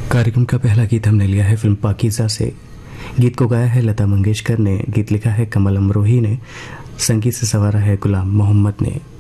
कार्यक्रम का पहला गीत हमने लिया है फिल्म पाकीज़ा से। गीत को गाया है लता मंगेशकर ने, गीत लिखा है कमल अमरोही ने, संगीत से संवारा है गुलाम मोहम्मद ने।